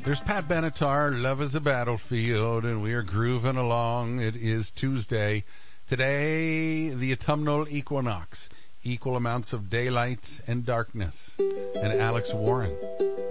There's Pat Benatar, Love is a Battlefield, and we are grooving along. It is Tuesday. Today, the autumnal equinox, equal amounts of daylight and darkness. And Alex Warren